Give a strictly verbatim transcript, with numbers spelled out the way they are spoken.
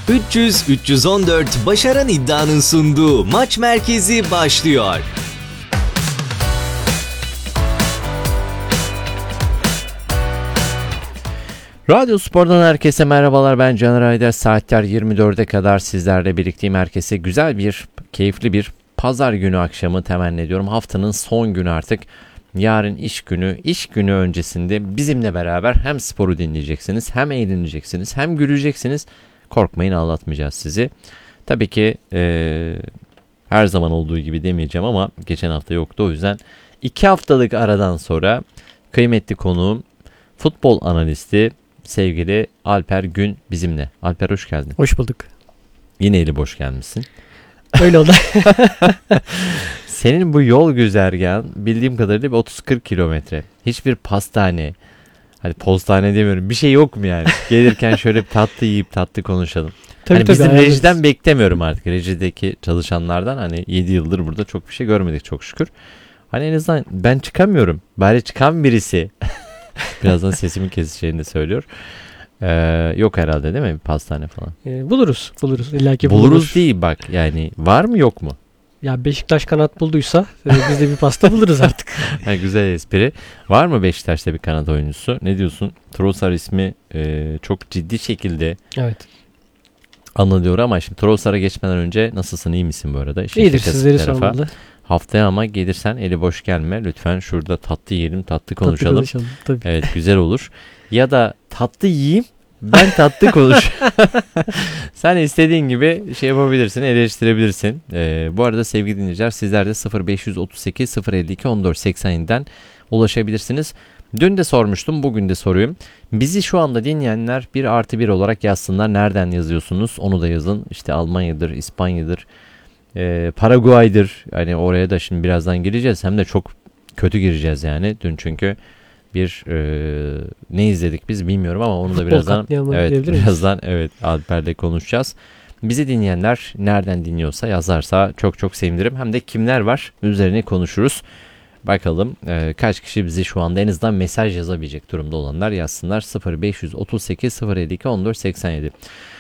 üç yüz üç yüz on dört Başaran İddia'nın sunduğu Maç Merkezi başlıyor. Radyo Spor'dan herkese merhabalar, ben Caner Ayder. Saatler yirmi dörde kadar sizlerle birlikteyim. Herkese güzel bir, keyifli bir pazar günü akşamı temenni ediyorum. Haftanın son günü artık. Yarın iş günü, iş günü öncesinde bizimle beraber hem sporu dinleyeceksiniz, hem eğleneceksiniz, hem güleceksiniz. Korkmayın, ağlatmayacağız sizi. Tabii ki ee, her zaman olduğu gibi demeyeceğim ama geçen hafta yoktu. O yüzden iki haftalık aradan sonra kıymetli konuğum, futbol analisti sevgili Alper Gün bizimle. Alper, hoş geldin. Hoş bulduk. Yine eli boş gelmişsin. Öyle oldu. Senin bu yol güzergahın bildiğim kadarıyla bir otuz kırk kilometre. Hiçbir pastane, hani postane demiyorum, bir şey yok mu yani? Gelirken şöyle bir tatlı yiyip tatlı konuşalım. Tabii, hani tabii, bizim ayarlarız. rejiden beklemiyorum artık. Rejideki çalışanlardan hani yedi yıldır burada çok bir şey görmedik çok şükür. Hani en azından ben çıkamıyorum. Bari çıkan birisi. Birazdan sesimin kesişeceğini de söylüyor. Ee, yok herhalde değil mi? Bir pastane falan. Ee, buluruz. Buluruz. İlla ki Buluruz buluruz. değil bak. Yani var mı yok mu? Ya Beşiktaş kanat bulduysa e, biz de bir pasta buluruz artık. Ha, güzel espri. Var mı Beşiktaş'ta bir kanat oyuncusu? Ne diyorsun? Trossard ismi e, çok ciddi şekilde Evet. anılıyor ama şimdi Trossard'a geçmeden önce nasılsın, iyi misin bu arada? İşin İyidir, şakası sizleri bir tarafa. sormalı. Haftaya ama gelirsen eli boş gelme. Lütfen şurada tatlı yiyelim, tatlı konuşalım. Tatlı konuşalım. Tabii. Evet, güzel olur. Ya da tatlı yiyeyim, ben tatlı konuş. Sen istediğin gibi şey yapabilirsin, eleştirebilirsin. Ee, bu arada sevgili dinleyiciler, sizler de sıfır beş otuz sekiz sıfır elli iki on dört seksen yedi'den ulaşabilirsiniz. Dün de sormuştum, bugün de soruyorum. Bizi şu anda dinleyenler bir artı bir olarak yazsınlar. Nereden yazıyorsunuz? Onu da yazın. İşte Almanya'dır, İspanya'dır, e, Paraguay'dır. Hani oraya da şimdi birazdan gireceğiz. Hem de çok kötü gireceğiz yani. Dün çünkü bir e, ne izledik biz bilmiyorum ama onu da Futbol birazdan katliamı evet diyebilir miyiz? birazdan evet Alper'le konuşacağız. Bizi dinleyenler nereden dinliyorsa yazarsa çok çok sevinirim. Hem de kimler var üzerine konuşuruz. Bakalım e, kaç kişi bizi şu anda en azından mesaj yazabilecek durumda olanlar yazsınlar. sıfır beş otuz sekiz sıfır elli iki on dört seksen yedi.